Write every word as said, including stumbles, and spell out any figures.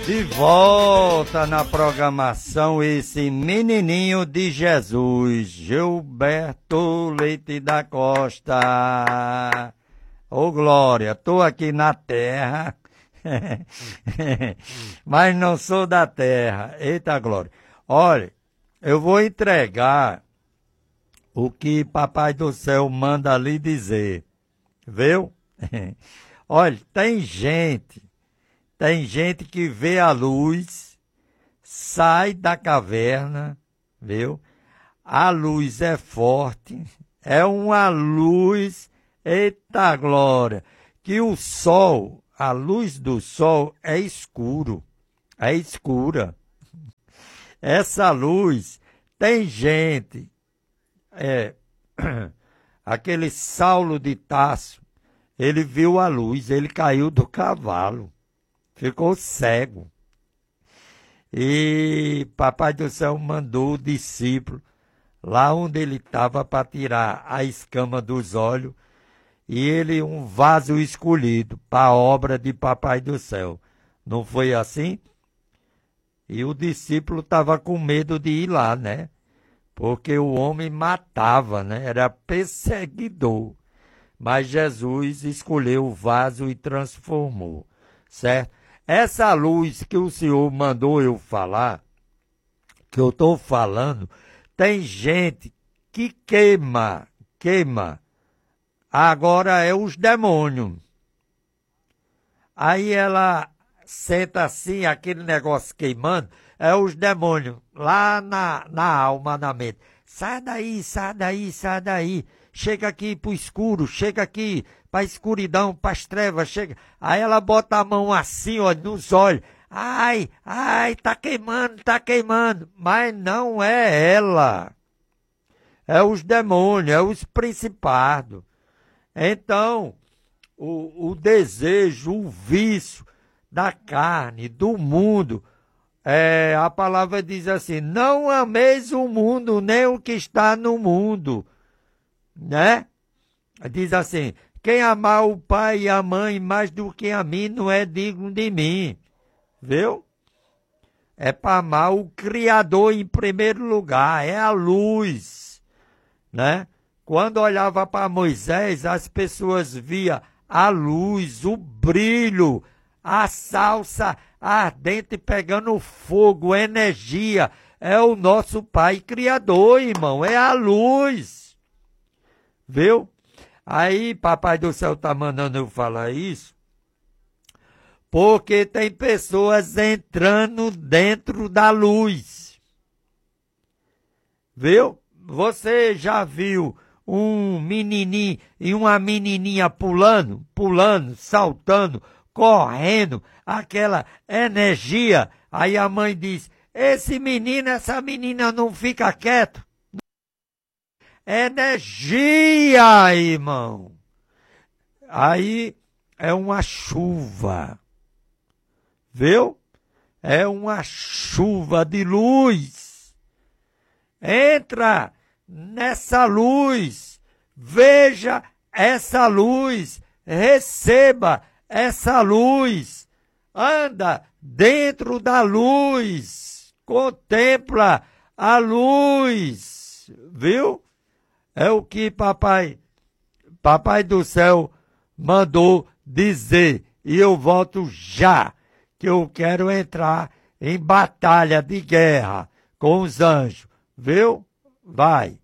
De volta na programação, esse menininho de Jesus, Gilberto Leite da Costa. Ô Glória, tô aqui na terra, mas não sou da terra. Eita Glória. Olha, eu vou entregar o que Papai do Céu manda lhe dizer, viu? Olha, tem gente... Tem gente que vê a luz, sai da caverna, viu? A luz é forte, é uma luz, eita glória, que o sol, a luz do sol é escuro, é escura. Essa luz, tem gente, é, aquele Saulo de Tarso, ele viu a luz, ele caiu do cavalo. Ficou cego. E Papai do Céu mandou o discípulo lá onde ele estava para tirar a escama dos olhos e ele um vaso escolhido para a obra de Papai do Céu. Não foi assim? E o discípulo estava com medo de ir lá, né? Porque o homem matava, né? Era perseguidor. Mas Jesus escolheu o vaso e transformou, certo? Essa luz que o Senhor mandou eu falar, que eu estou falando, tem gente que queima, queima. Agora é os demônios. Aí ela senta assim, aquele negócio queimando, é os demônios, lá na, na alma, na mente. Sai daí, sai daí, sai daí. Chega aqui pro escuro, chega aqui para a escuridão, para as trevas, chega. Aí ela bota a mão assim, ó, nos olhos. Ai, ai, tá queimando, tá queimando. Mas não é ela. É os demônios, é os principados. Então, o, o desejo, o vício da carne, do mundo, é, a palavra diz assim, não ameis o mundo, nem o que está no mundo. Né? Diz assim, quem amar o pai e a mãe mais do que a mim não é digno de mim, viu? É para amar o Criador em primeiro lugar, é a luz, né? Quando olhava para Moisés, as pessoas via a luz, o brilho, a salsa ardente pegando fogo, energia, é o nosso Pai Criador, irmão, é a luz. Viu? Aí, Papai do Céu tá mandando eu falar isso, porque tem pessoas entrando dentro da luz. Viu? Você já viu um menininho e uma menininha pulando, pulando, saltando, correndo, aquela energia? Aí a mãe diz, esse menino, essa menina não fica quieto. Energia, irmão. Aí é uma chuva, viu? É uma chuva de luz. Entra nessa luz, veja essa luz, receba essa luz, anda dentro da luz, contempla a luz, viu? É o que papai, papai do céu mandou dizer. E eu volto já, que eu quero entrar em batalha de guerra com os anjos. Viu? Vai.